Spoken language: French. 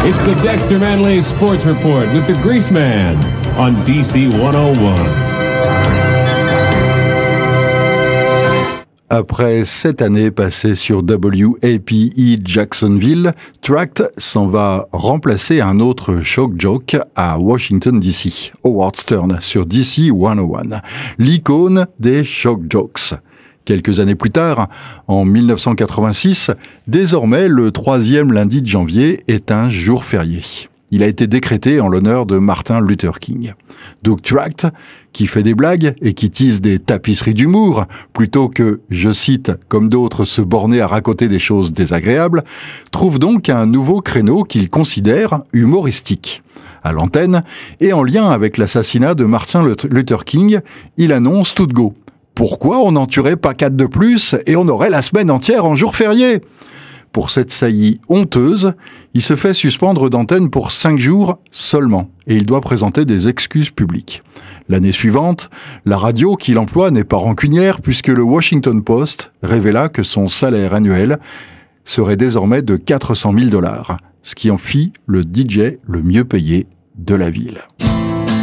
It's the Dexter Manley Sports Report with the Grease Man on DC 101. Après 7 années passées sur WAPE Jacksonville, Tract s'en va remplacer un autre shock jock à Washington DC, Howard Stern sur DC 101, l'icône des shock jocks. Quelques années plus tard, en 1986, désormais le 3e lundi de janvier est un jour férié. Il a été décrété en l'honneur de Martin Luther King. Doug Tract, qui fait des blagues et qui tisse des tapisseries d'humour, plutôt que, je cite, comme d'autres se borner à raconter des choses désagréables, trouve donc un nouveau créneau qu'il considère humoristique. À l'antenne, et en lien avec l'assassinat de Martin Luther King, il annonce tout de go. Pourquoi on n'en tuerait pas 4 de plus et on aurait la semaine entière en jour férié ? Pour cette saillie honteuse, il se fait suspendre d'antenne pour 5 jours seulement et il doit présenter des excuses publiques. L'année suivante, la radio qu'il emploie n'est pas rancunière puisque le Washington Post révéla que son salaire annuel serait désormais de $400 000, ce qui en fit le DJ le mieux payé de la ville.